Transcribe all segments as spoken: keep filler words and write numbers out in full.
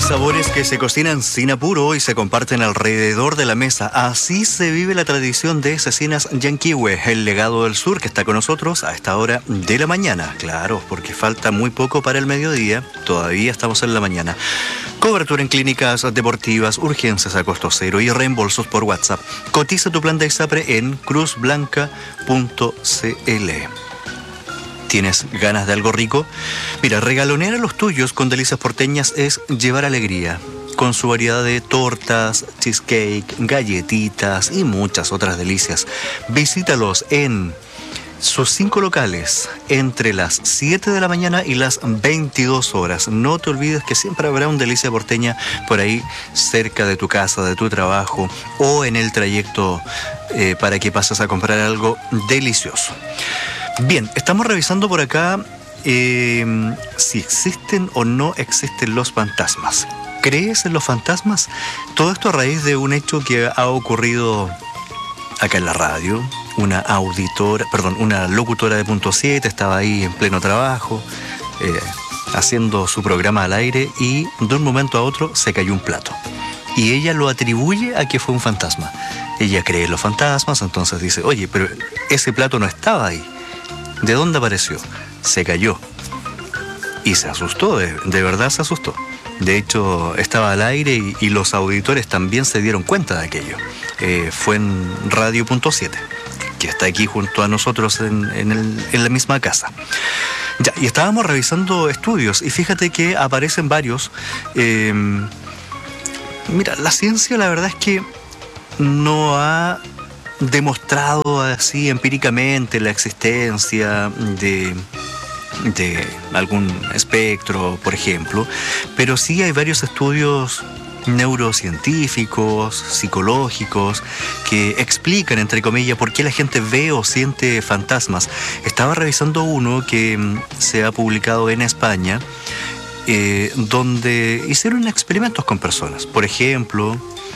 Sabores que se cocinan sin apuro y se comparten alrededor de la mesa. Así se vive la tradición de Cecinas Llanquihue, el legado del sur que está con nosotros a esta hora de la mañana. Claro, porque falta muy poco para el mediodía, todavía estamos en la mañana. Cobertura en clínicas deportivas, urgencias a costo cero y reembolsos por WhatsApp. Cotiza tu plan de ISAPRE en cruz blanca punto c l. ¿Tienes ganas de algo rico? Mira, regalonear a los tuyos con Delicias Porteñas es llevar alegría. Con su variedad de tortas, cheesecake, galletitas y muchas otras delicias. Visítalos en sus cinco locales entre las siete de la mañana y las veintidós horas. No te olvides que siempre habrá un Delicia Porteña por ahí cerca de tu casa, de tu trabajo o en el trayecto eh, para que pases a comprar algo delicioso. Bien, estamos revisando por acá eh, si existen o no existen los fantasmas. ¿Crees en los fantasmas? Todo esto a raíz de un hecho que ha ocurrido acá en la radio. Una auditora, perdón, una locutora de Punto siete estaba ahí en pleno trabajo, eh, haciendo su programa al aire y de un momento a otro se cayó un plato. Y ella lo atribuye a que fue un fantasma. Ella cree en los fantasmas, entonces dice, oye, pero ese plato no estaba ahí. ¿De dónde apareció? Se cayó. Y se asustó, de, de verdad se asustó. De hecho, estaba al aire y, y los auditores también se dieron cuenta de aquello. Eh, fue en Radio Punto siete, que está aquí junto a nosotros en, en, el, en la misma casa. Ya, y estábamos revisando estudios y fíjate que aparecen varios. Eh, mira, la ciencia la verdad es que no ha demostrado así empíricamente la existencia de, de algún espectro, por ejemplo, pero sí hay varios estudios neurocientíficos, psicológicos, que explican, entre comillas, por qué la gente ve o siente fantasmas. Estaba revisando uno que se ha publicado en España, eh, donde hicieron experimentos con personas. Por ejemplo,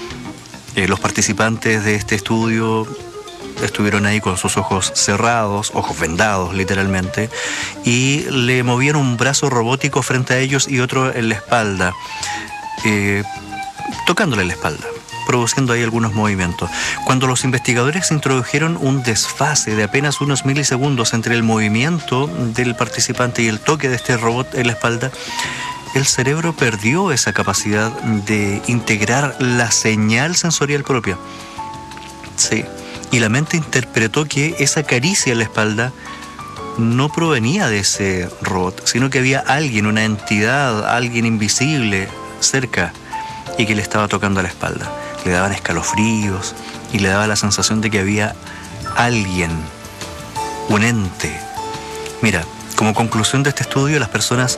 Eh, los participantes de este estudio estuvieron ahí con sus ojos cerrados, ojos vendados literalmente, y le movían un brazo robótico frente a ellos y otro en la espalda, eh, tocándole la espalda, produciendo ahí algunos movimientos. Cuando los investigadores introdujeron un desfase de apenas unos milisegundos entre el movimiento del participante y el toque de este robot en la espalda, el cerebro perdió esa capacidad de integrar la señal sensorial propia. Sí. Y la mente interpretó que esa caricia en la espalda no provenía de ese robot, sino que había alguien, una entidad, alguien invisible cerca y que le estaba tocando la espalda. Le daban escalofríos y le daba la sensación de que había alguien, un ente. Mira, como conclusión de este estudio, las personas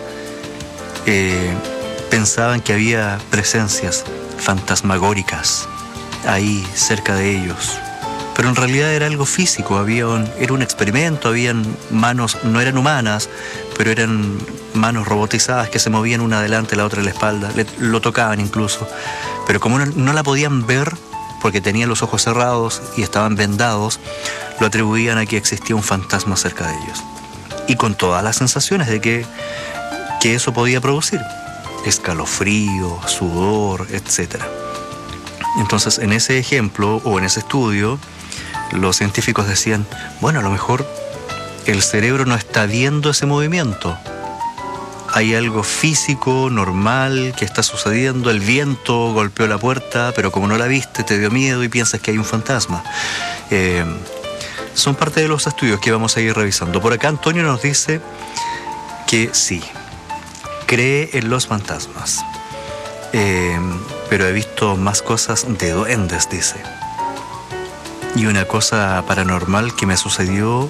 Eh, pensaban que había presencias fantasmagóricas ahí cerca de ellos, pero en realidad era algo físico, había un, era un experimento, habían manos, no eran humanas, pero eran manos robotizadas que se movían una adelante, la otra en la espalda, le, lo tocaban incluso, pero como no, no la podían ver porque tenían los ojos cerrados y estaban vendados, lo atribuían a que existía un fantasma cerca de ellos, y con todas las sensaciones de que que eso podía producir, escalofrío, sudor, etcétera. Entonces, en ese ejemplo o en ese estudio, los científicos decían, bueno, a lo mejor el cerebro no está viendo ese movimiento. Hay algo físico, normal, que está sucediendo, el viento golpeó la puerta, pero como no la viste, te dio miedo y piensas que hay un fantasma. Eh, son parte de los estudios que vamos a ir revisando. Por acá Antonio nos dice que sí, cree en los fantasmas, eh, pero he visto más cosas de duendes, dice. Y una cosa paranormal que me sucedió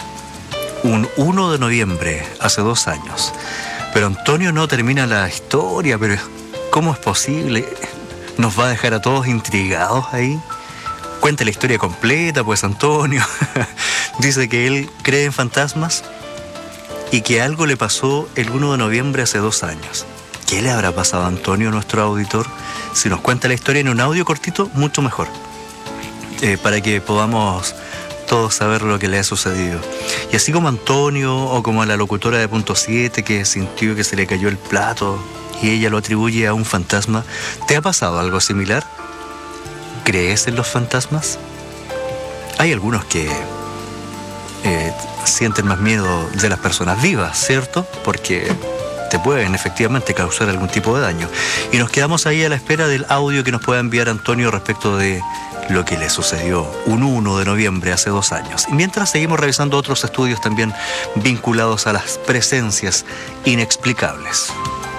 un uno de noviembre, hace dos años. Pero Antonio no termina la historia, pero ¿cómo es posible? ¿Nos va a dejar a todos intrigados ahí? Cuenta la historia completa, pues, Antonio. Dice que él cree en fantasmas y que algo le pasó el uno de noviembre hace dos años. ¿Qué le habrá pasado a Antonio, nuestro auditor? Si nos cuenta la historia en un audio cortito, mucho mejor, eh, para que podamos todos saber lo que le ha sucedido. Y así como Antonio, o como la locutora de Punto siete, que sintió que se le cayó el plato y ella lo atribuye a un fantasma. ¿Te ha pasado algo similar? ¿Crees en los fantasmas? Hay algunos que eh, sienten más miedo de las personas vivas, ¿cierto? Porque te pueden efectivamente causar algún tipo de daño. Y nos quedamos ahí a la espera del audio que nos pueda enviar Antonio respecto de lo que le sucedió un uno de noviembre hace dos años. Y mientras seguimos revisando otros estudios también vinculados a las presencias inexplicables.